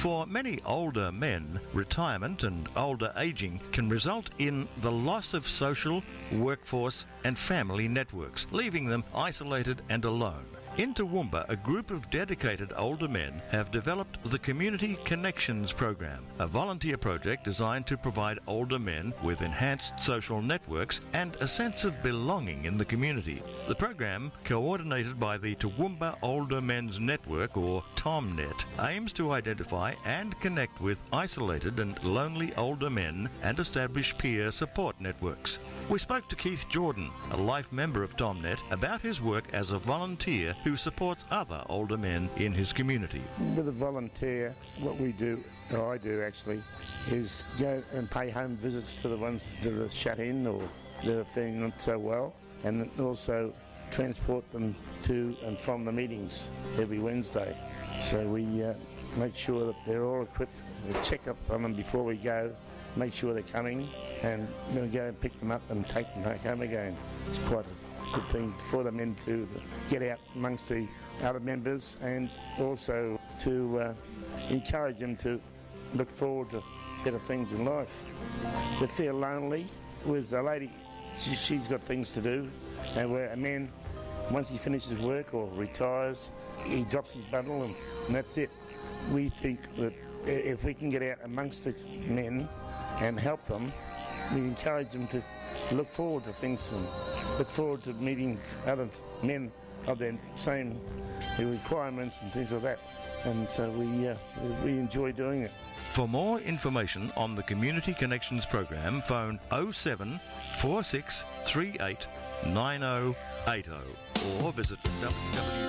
For many older men, retirement and older ageing can result in the loss of social, workforce and family networks, leaving them isolated and alone. In Toowoomba, a group of dedicated older men have developed the Community Connections Program, a volunteer project designed to provide older men with enhanced social networks and a sense of belonging in the community. The program, coordinated by the Toowoomba Older Men's Network, or TOMNet, aims to identify and connect with isolated and lonely older men and establish peer support networks. We spoke to Keith Jordan, a life member of TOMNet, about his work as a volunteer who supports other older men in his community. With a volunteer, what we do, or I do actually, is go and pay home visits to the ones that are shut in or that are feeling not so well, and also transport them to and from the meetings every Wednesday. So we make sure that they're all equipped. We check up on them before we go, make sure they're coming, and then go and pick them up and take them back home again. It's quite a good thing for the men to get out amongst the other members, and also to encourage them to look forward to better things in life. They feel lonely. With a lady, she's got things to do, and where a man, once he finishes work or retires, he drops his bundle and that's it. We think that if we can get out amongst the men and help them, we encourage them to look forward to things and look forward to meeting other men of their same requirements and things like that. And so we enjoy doing it. For more information on the Community Connections Program, phone 07 46 38 9080 or visit www